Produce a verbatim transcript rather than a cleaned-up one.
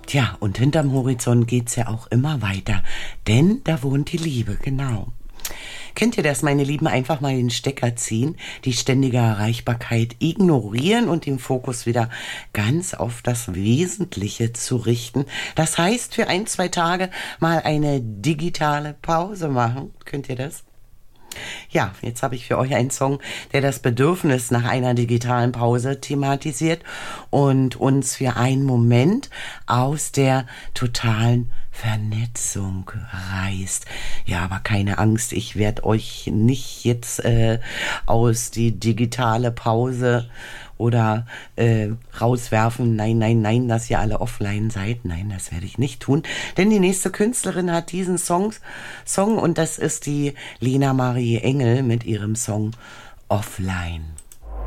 Tja, und hinterm Horizont geht's ja auch immer weiter, denn da wohnt die Liebe, genau. Kennt ihr das, meine Lieben? Einfach mal den Stecker ziehen, die ständige Erreichbarkeit ignorieren und den Fokus wieder ganz auf das Wesentliche zu richten. Das heißt, für ein, zwei Tage mal eine digitale Pause machen. Könnt ihr das? Ja, jetzt habe ich für euch einen Song, der das Bedürfnis nach einer digitalen Pause thematisiert und uns für einen Moment aus der totalen Vernetzung reißt. Ja, aber keine Angst, ich werde euch nicht jetzt äh, aus die digitale Pause oder äh, rauswerfen, nein, nein, nein, dass ihr alle offline seid. Nein, das werde ich nicht tun, denn die nächste Künstlerin hat diesen Song, Song und das ist die Lena Marie Engel mit ihrem Song Offline.